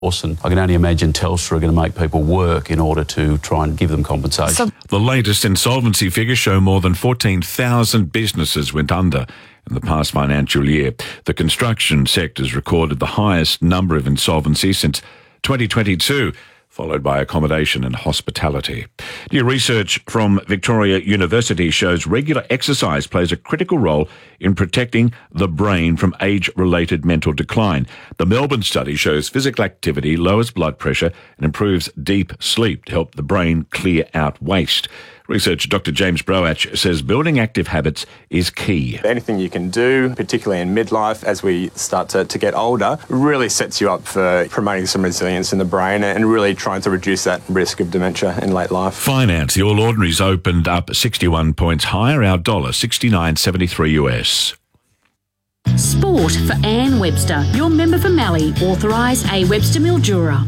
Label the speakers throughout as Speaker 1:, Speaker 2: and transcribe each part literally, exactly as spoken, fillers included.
Speaker 1: And I can only imagine Telstra are going to make people work in order to try and give them compensation. So-
Speaker 2: the latest insolvency figures show more than fourteen thousand businesses went under in the past financial year. The construction sector has recorded the highest number of insolvencies since twenty twenty-two, followed by accommodation and hospitality. New research from Victoria University shows regular exercise plays a critical role in protecting the brain from age-related mental decline. The Melbourne study shows physical activity lowers blood pressure and improves deep sleep to help the brain clear out waste. Researcher Doctor James Broach says building active habits is key.
Speaker 3: Anything you can do, particularly in midlife as we start to, to get older, really sets you up for promoting some resilience in the brain and really trying to reduce that risk of dementia in late life.
Speaker 2: Finance, the All Ordinaries opened up sixty-one points higher, our dollar sixty-nine seventy-three U S.
Speaker 4: Sport for Anne Webster, your member for Mallee, authorised A Webster Mildura.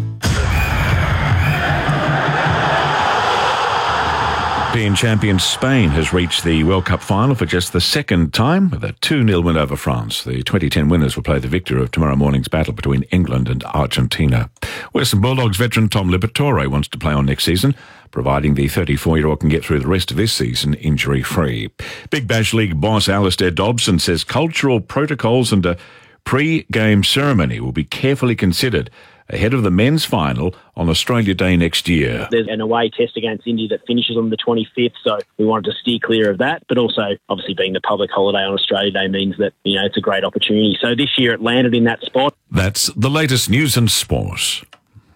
Speaker 2: European champion Spain has reached the World Cup final for just the second time with a two nil win over France. The twenty ten winners will play the victor of tomorrow morning's battle between England and Argentina. Western Bulldogs veteran Tom Liberatore wants to play on next season, providing the thirty-four-year-old can get through the rest of this season injury-free. Big Bash League boss Alistair Dobson says cultural protocols and a pre-game ceremony will be carefully considered ahead of the men's final on Australia Day next year.
Speaker 5: There's an away test against India that finishes on the twenty-fifth, so we wanted to steer clear of that. But also, obviously, being the public holiday on Australia Day means that, you know, it's a great opportunity. So this year it landed in that spot.
Speaker 2: That's the latest news and sport.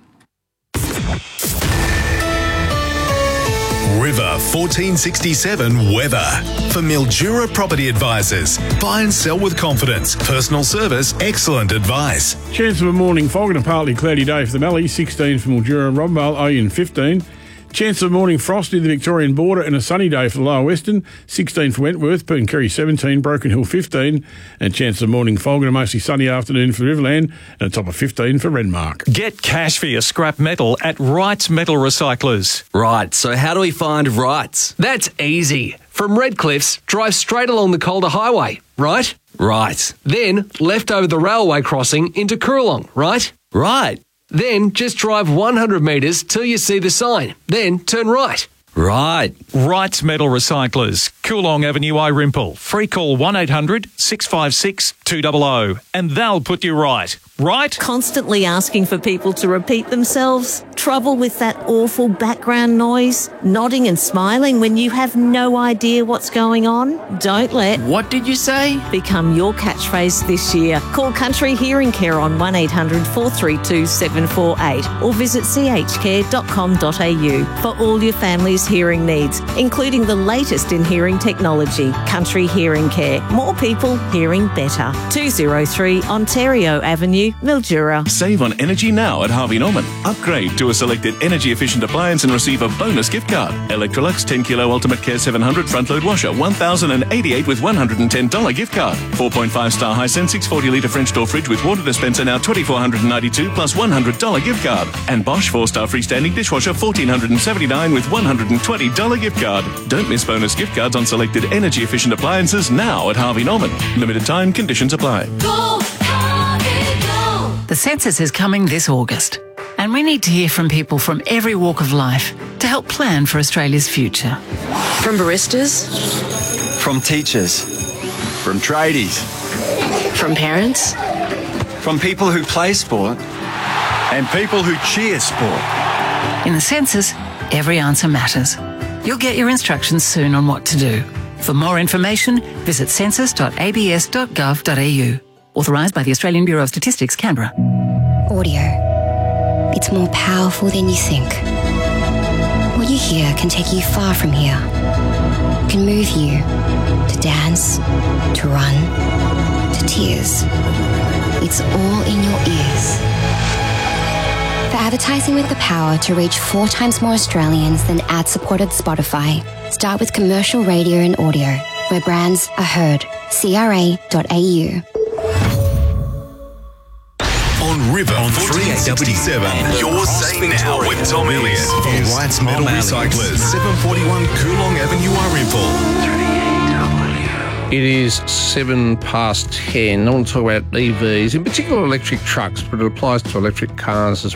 Speaker 6: River fourteen sixty-seven weather. For Mildura Property Advisors. Buy and sell with confidence. Personal service, excellent advice.
Speaker 7: Chance of a morning fog and a partly cloudy day for the Mallee. sixteen for Mildura, Robbenvale, Oyen fifteen. Chance of a morning frost near the Victorian border and a sunny day for the Lower Western. sixteen for Wentworth, Perth seventeen, Broken Hill fifteen. And chance of morning fog and a mostly sunny afternoon for the Riverland and a top of fifteen for Renmark.
Speaker 8: Get cash for your scrap metal at Wrights Metal Recyclers.
Speaker 9: Right, so how do we find Wrights? That's easy. From Redcliffs, drive straight along the Calder Highway, right? Right. Then left over the railway crossing into Coorong, right? Right. Then just drive one hundred metres till you see the sign. Then turn right. Right.
Speaker 8: Wrights Metal Recyclers, Coorong Avenue, Irimple. Free call one eight hundred six five six two hundred and they'll put you right. Right?
Speaker 10: Constantly asking for people to repeat themselves? Trouble with that awful background noise? Nodding and smiling when you have no idea what's going on? Don't let
Speaker 9: What did you say?
Speaker 10: become your catchphrase this year. Call Country Hearing Care on one eight hundred four three two seven four eight or visit c h care dot com dot a u for all your family's hearing needs, including the latest in hearing technology. Country Hearing Care. More people hearing better. two oh three Ontario Avenue, Mildura.
Speaker 11: Save on energy now at Harvey Norman. Upgrade to a selected energy-efficient appliance and receive a bonus gift card. Electrolux ten kilo Ultimate Care seven hundred front-load washer, one thousand eighty-eight with one hundred ten dollars gift card. four point five star Hisense six hundred forty litre French door fridge with water dispenser now two thousand four hundred ninety-two plus one hundred dollars gift card. And Bosch four star freestanding dishwasher one thousand four hundred seventy-nine with one hundred twenty dollars gift card. Don't miss bonus gift cards on selected energy-efficient appliances now at Harvey Norman. Limited time, conditions apply.
Speaker 12: Go, Harvey, go.
Speaker 13: The census is coming this August, and we need to hear from people from every walk of life to help plan for Australia's future.
Speaker 14: From baristas,
Speaker 15: from teachers, from tradies,
Speaker 14: from parents,
Speaker 15: from people who play sport, and people who cheer sport.
Speaker 13: In the census, every answer matters. You'll get your instructions soon on what to do. For more information, visit census dot a b s dot gov dot a u. Authorised by the Australian Bureau of Statistics, Canberra.
Speaker 16: Audio. It's more powerful than you think. What you hear can take you far from here. It can move you to dance, to run, to tears. It's all in your ears. For advertising with the power to reach four times more Australians than ad-supported Spotify, start with commercial radio and audio, where brands are heard. c r a dot a u.
Speaker 6: On River on three sixty-seven, you're safe now with Tom Elliott. From Wrights Metal Recyclers, seven forty-one Coorong Avenue, Irimple.
Speaker 17: It is seven past ten. I want to talk about E Vs, in particular electric trucks, but it applies to electric cars as